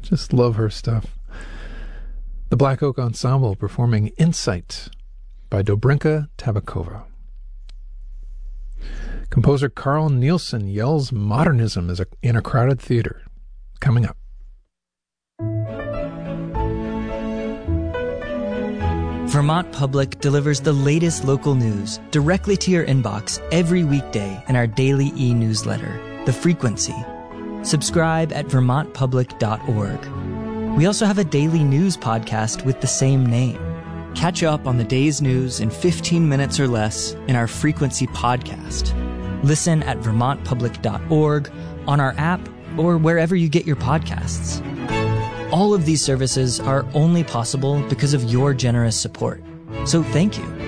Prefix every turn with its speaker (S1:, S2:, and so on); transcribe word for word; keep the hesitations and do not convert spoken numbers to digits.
S1: Just love her stuff. The Black Oak Ensemble performing Insight by Dobrinka Tabakova. Composer Carl Nielsen yells modernism as a, in a crowded theater. Coming up.
S2: Vermont Public delivers the latest local news directly to your inbox every weekday in our daily e-newsletter, The Frequency. Subscribe at vermont public dot org. We also have a daily news podcast with the same name. Catch up on the day's news in fifteen minutes or less in our Frequency podcast. Listen at vermont public dot org, on our app, or wherever you get your podcasts. All of these services are only possible because of your generous support. So thank you.